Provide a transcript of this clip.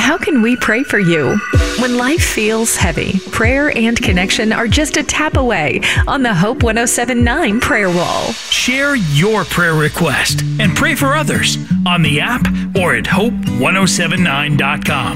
how can we pray for you? When life feels heavy, prayer and connection are just a tap away on the Hope 107.9 prayer wall. Share your prayer request and pray for others on the app or at hope1079.com.